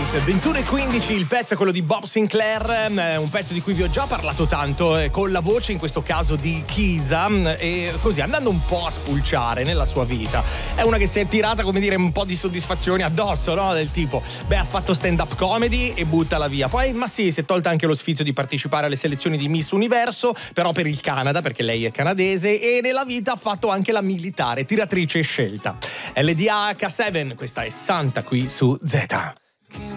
21:15, il pezzo è quello di Bob Sinclair, un pezzo di cui vi ho già parlato tanto, con la voce in questo caso di Kisa, e così andando un po' a spulciare nella sua vita. È una che si è tirata, come dire, un po' di soddisfazioni addosso, no? Del tipo, ha fatto stand-up comedy e buttala via. Poi, ma sì, si è tolta anche lo sfizio di partecipare alle selezioni di Miss Universo, però per il Canada, perché lei è canadese, e nella vita ha fatto anche la militare, tiratrice scelta. LDH7, questa è Santa qui su Z.